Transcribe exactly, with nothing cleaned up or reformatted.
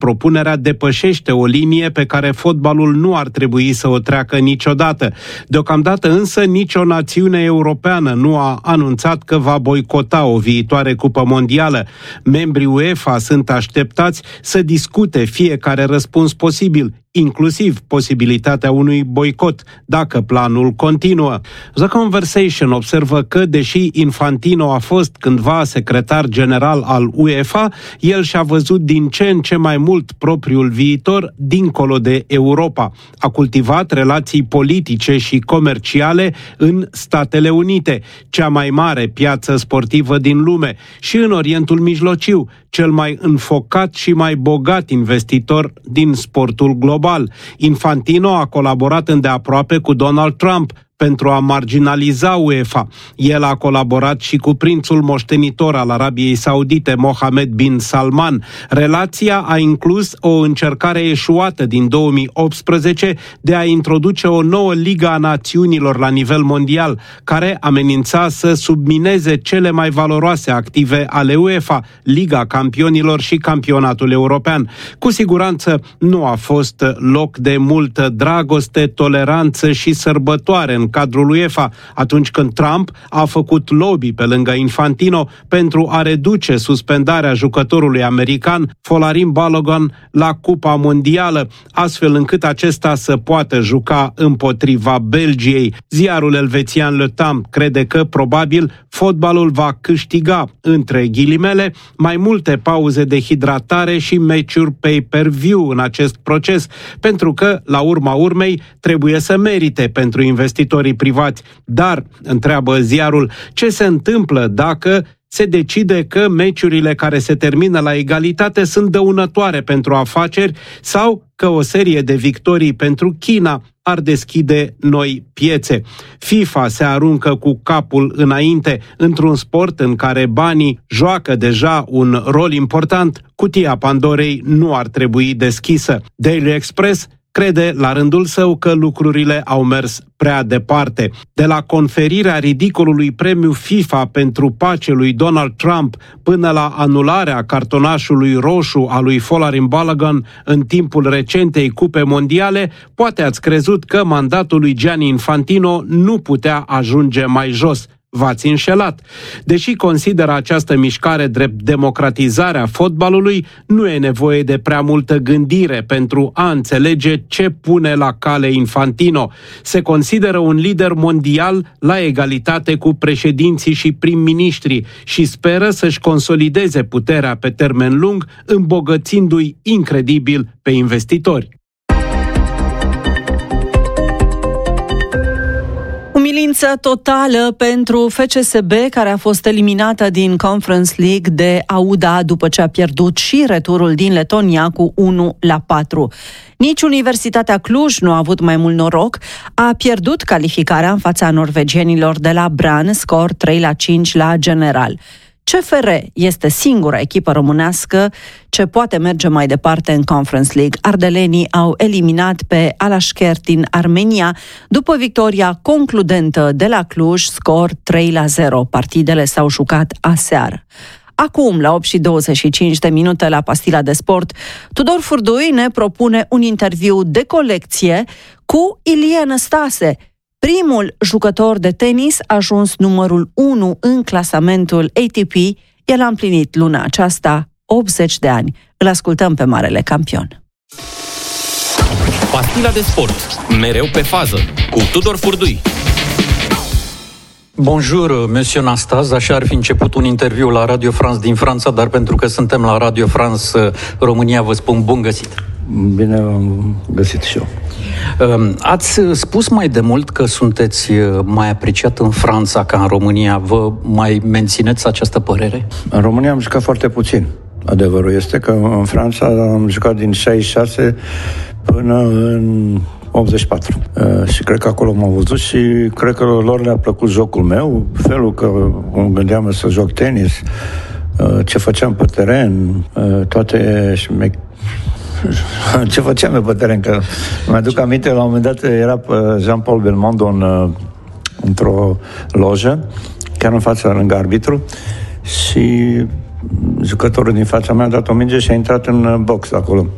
propunerea depășește o linie pe care fotbalul nu ar trebui să o treacă niciodată. Deocamdată însă nicio națiune europeană nu a anunțat că va boicota o viitoare cupă mondială. Membrii UEFA sunt așteptați să discute fiecare răspuns posibil, inclusiv posibilitatea unui boicot, dacă planul continuă. The Conversation observă că, deși Infantino a fost cândva secretar general al UEFA, el și-a văzut din ce în ce mai mult propriul viitor dincolo de Europa. A cultivat relații politice și comerciale în Statele Unite, cea mai mare piață sportivă din lume, și în Orientul Mijlociu, cel mai înfocat și mai bogat investitor din sportul global. Infantino a colaborat îndeaproape cu Donald Trump pentru a marginaliza UEFA. El a colaborat și cu prințul moștenitor al Arabiei Saudite, Mohammed bin Salman. Relația a inclus o încercare eșuată din două mii optsprezece de a introduce o nouă Liga a Națiunilor la nivel mondial, care amenința să submineze cele mai valoroase active ale UEFA, Liga Campionilor și Campionatul European. Cu siguranță nu a fost loc de multă dragoste, toleranță și sărbătoare în cadrul UEFA, atunci când Trump a făcut lobby pe lângă Infantino pentru a reduce suspendarea jucătorului american Folarin Balogun la Cupa Mondială, astfel încât acesta să poată juca împotriva Belgiei. Ziarul elvețian Le Temps crede că probabil fotbalul va câștiga, între ghilimele, mai multe pauze de hidratare și meciuri pay-per-view în acest proces, pentru că, la urma urmei, trebuie să merite pentru investitorii privați. Dar, întreabă ziarul, ce se întâmplă dacă se decide că meciurile care se termină la egalitate sunt dăunătoare pentru afaceri sau că o serie de victorii pentru China ar deschide noi piețe. FIFA se aruncă cu capul înainte într-un sport în care banii joacă deja un rol important. Cutia Pandorei nu ar trebui deschisă. Daily Express crede la rândul său că lucrurile au mers prea departe. De la conferirea ridicolului premiu FIFA pentru pace lui Donald Trump până la anularea cartonașului roșu a lui Folarin Balogun în timpul recentei cupe mondiale, poate ați crezut că mandatul lui Gianni Infantino nu putea ajunge mai jos. V-ați înșelat. Deși consideră această mișcare drept democratizarea fotbalului, nu e nevoie de prea multă gândire pentru a înțelege ce pune la cale Infantino. Se consideră un lider mondial la egalitate cu președinții și prim-ministrii și speră să-și consolideze puterea pe termen lung, îmbogățindu-i incredibil pe investitori. Umilință totală pentru F C S B, care a fost eliminată din Conference League de Auda după ce a pierdut și returul din Letonia cu unu la patru. Nici Universitatea Cluj nu a avut mai mult noroc, a pierdut calificarea în fața norvegienilor de la Brann, scor trei la cinci la general. C F R este singura echipă românească ce poate merge mai departe în Conference League. Ardelenii au eliminat pe Alashkert din Armenia după victoria concludentă de la Cluj, scor trei la zero. Partidele s-au jucat aseară. Acum, la opt și douăzeci și cinci de minute la Pastila de Sport, Tudor Furdui ne propune un interviu de colecție cu Ilie Năstase, primul jucător de tenis a ajuns numărul unu în clasamentul A T P. El a împlinit luna aceasta optzeci de ani. Îl ascultăm pe marele campion. Pastila de Sport, mereu pe fază, cu Tudor Furdui. Bonjour, monsieur Nastase. Așa ar fi început un interviu la Radio France din Franța, dar pentru că suntem la Radio France România, vă spun bun găsit. Bine am găsit și eu. Ați spus mai de mult că sunteți mai apreciat în Franța ca în România. Vă mai mențineți această părere? În România am jucat foarte puțin. Adevărul este că în Franța am jucat din șaizeci și șase până în optzeci și patru. Uh, și cred că acolo m-au văzut și cred că lor le-a plăcut jocul meu, felul că îmi gândeam să joc tenis, uh, ce făceam pe teren, uh, toate ce făceam eu pe teren, că mi-aduc aminte, la un moment dat era Jean-Paul Belmondo în, într-o lojă, chiar în fața, lângă arbitru, și jucătorul din fața mea a dat o minge și a intrat în box acolo.